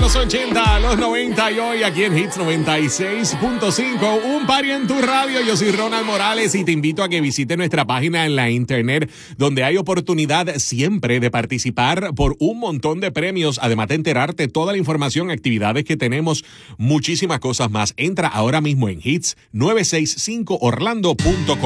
los 80, los 90 y hoy aquí en Hits 96.5, un party en tu radio. Yo soy Ronald Morales y te invito a que visite nuestra página en la internet, donde hay oportunidad siempre de participar por un montón de premios, además de enterarte toda la información, actividades que tenemos, muchísimas cosas más. Entra ahora mismo en hits965orlando.com.